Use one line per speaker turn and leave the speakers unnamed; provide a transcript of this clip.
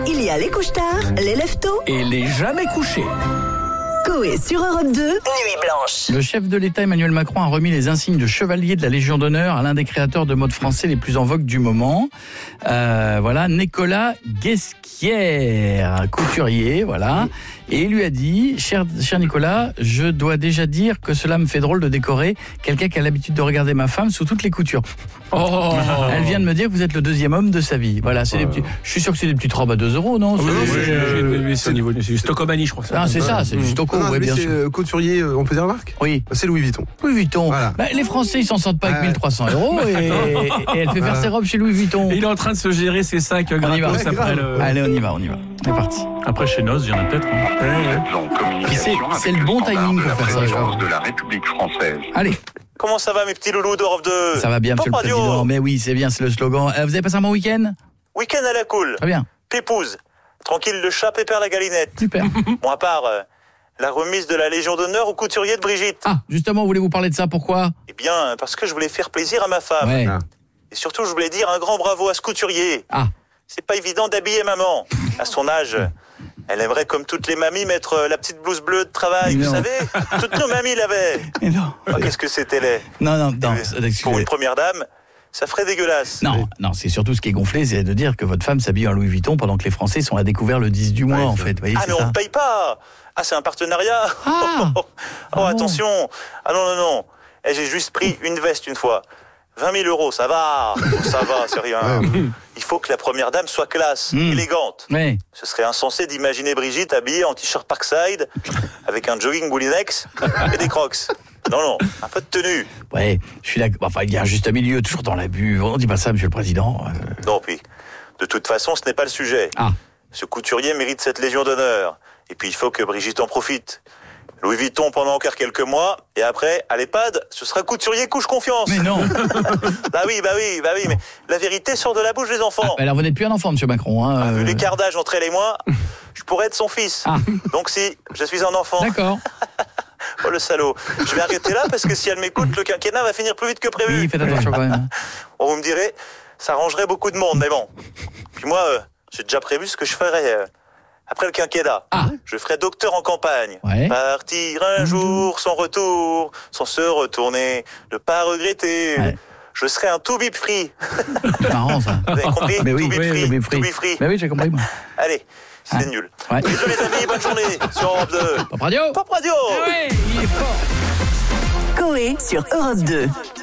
Il y a les couche-tard, les lève-tôt
Et les jamais couchés.
Coé sur Europe 2, Nuit Blanche.
Le chef de l'État Emmanuel Macron a remis les insignes de chevalier de la Légion d'honneur à l'un des créateurs de mode français les plus en vogue du moment. Voilà, Nicolas Guesquière, couturier, voilà. Et il lui a dit, cher Nicolas, je dois déjà dire que cela me fait drôle de décorer quelqu'un qui a l'habitude de regarder ma femme sous toutes les coutures. Elle vient de me dire que vous êtes le deuxième homme de sa vie. Voilà, c'est des petits. Je suis sûr que c'est des petites robes à 2 €, non?
C'est au niveau du Stocomanie, je crois.
Ah, c'est ça, c'est du Stoco, oui, bien sûr.
Couturier, on peut dire la marque ?
Oui.
C'est Louis Vuitton.
Louis Vuitton.
Voilà.
Les Français, ils s'en sortent pas avec 1300 € et elle fait faire ses robes chez Louis Vuitton.
Il est en train de se gérer ses sacs gratos après le...
Allez, on y va. C'est parti.
Après chez Noz, il y en a peut-être.
Puis c'est le bon timing pour faire ça, je crois.
de la République française.
Allez.
Comment ça va mes petits loulous d'Europe 2 ?
Ça va bien, monsieur le
Radio.
président. Mais oui, c'est bien, c'est le slogan. Vous avez passé un bon week-end ?
Week-end à la cool.
Très bien.
Pépouze. Tranquille le chat, pépère la galinette.
Super.
Bon, à part la remise de la Légion d'honneur au couturier de Brigitte.
Ah, justement, voulez-vous parler de ça ? Pourquoi ?
Eh bien, parce que je voulais faire plaisir à ma femme.
Ouais.
Et surtout, je voulais dire un grand bravo à ce couturier.
Ah.
C'est pas évident d'habiller maman. À son âge, elle aimerait, comme toutes les mamies, mettre la petite blouse bleue de travail.
Non.
Vous savez, toutes nos mamies l'avaient.
Mais non.
Oh, qu'est-ce que c'était laid.
Non,
Pour
excusez.
une première dame, ça ferait dégueulasse.
Non, c'est surtout ce qui est gonflé, c'est de dire que votre femme s'habille en Louis Vuitton pendant que les Français sont à découvert le 10 du mois, en fait. Vous voyez,
Ah,
c'est
mais on
ça.
ne paye pas. Ah, c'est un partenariat.
Ah.
Oh, attention. Ah non. J'ai juste pris une veste une fois. 20 000 €, ça va. Ça va, c'est rien. Il faut que la première dame soit classe, élégante.
Ouais.
Ce serait insensé d'imaginer Brigitte habillée en t-shirt Parkside, avec un jogging Moulinex et des crocs. Non, un peu de tenue.
Ouais, je suis d'accord. Enfin, il y a un juste milieu, toujours dans l'abus. On dit pas ça, monsieur le président.
Non, puis, de toute façon, ce n'est pas le sujet.
Ah.
Ce couturier mérite cette Légion d'honneur. Et puis, il faut que Brigitte en profite. Louis Vuitton pendant encore quelques mois, et après, à l'EHPAD, ce sera couturier couche confiance.
Mais non.
Bah oui, mais la vérité sort de la bouche des enfants.
Alors, vous n'êtes plus un enfant, monsieur Macron. Hein,
Vu l'écart d'âge entre elle et moi, je pourrais être son fils.
Ah.
Donc si, je suis un enfant.
D'accord.
Oh le salaud. Je vais arrêter là parce que si elle m'écoute, le quinquennat va finir plus vite que prévu.
Oui, faites attention quand même.
Bon, vous me direz, ça arrangerait beaucoup de monde, mais bon. Puis moi, j'ai déjà prévu ce que je ferais après le quinquennat.
Ah.
Je ferais docteur en campagne.
Ouais.
Partir un jour sans retour, sans se retourner, ne pas regretter.
Ouais.
Je serais un tout bip free.
C'est marrant, ça.
Vous avez compris?
Mais oui,
Tout bip free,
le bip
tout bip free.
Mais oui, j'ai compris, moi.
Allez, c'est nul.
Ouais.
Bisous les amis, bonne journée sur Europe 2.
Pop Radio.
Pop Radio.
Oui, il est fort.
Coé sur Europe 2.